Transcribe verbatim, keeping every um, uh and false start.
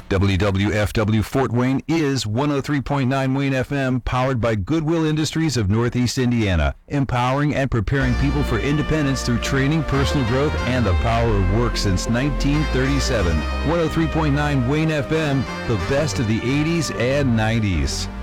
W W F W Fort Wayne is one oh three point nine Wayne F M, powered by Goodwill Industries of Northeast Indiana, empowering and preparing people for independence through training, personal growth, and the power of work since nineteen thirty-seven. one oh three point nine Wayne F M, the best of the eighties and nineties.